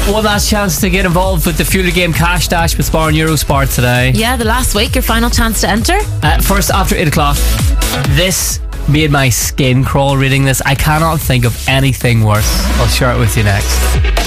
One last chance to get involved with the Fuel Your Game Cash Dash with Spar and Eurosport today. Yeah, the last week, your final chance to enter. First, after 8 o'clock, this made my skin crawl reading this. I cannot think of anything worse. I'll share it with you next.